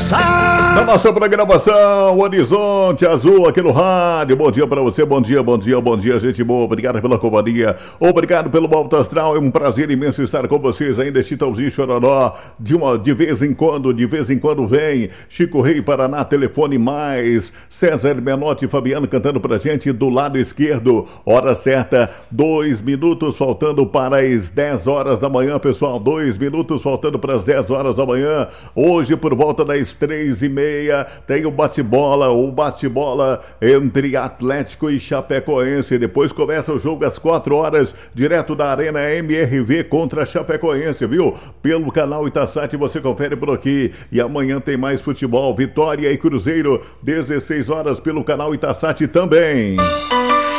Na nossa programação, Horizonte Azul aqui no rádio. Bom dia pra você, bom dia, gente boa. Obrigado pela companhia, obrigado pelo alto astral. É um prazer imenso estar com vocês ainda. Este Chitãozinho Chororó, de vez em quando vem Chico Rei, Paraná, telefone mais César Menotti e Fabiano cantando pra gente do lado esquerdo. Hora certa, 2 minutos faltando para as 10 horas da manhã, pessoal. 2 minutos faltando para as 10 horas da manhã. Hoje, por volta das 3h30, tem o bate-bola entre Atlético e Chapecoense. Depois começa o jogo às 4 horas, direto da Arena MRV contra Chapecoense, viu? Pelo canal Itasat você confere por aqui. E amanhã tem mais futebol, Vitória e Cruzeiro, 16 horas pelo canal Itasat também.